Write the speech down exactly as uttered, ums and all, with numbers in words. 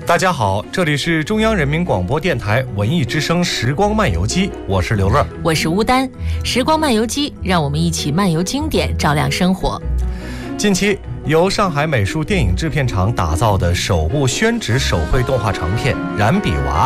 大家好，这里是中央人民广播电台文艺之声时光漫游记，我是刘乐， 我是吴丹。时光漫游记，让我们一起漫游经典，照亮生活。 近期由上海美术电影制片厂打造的首部宣纸手绘动画长片《燃笔娃》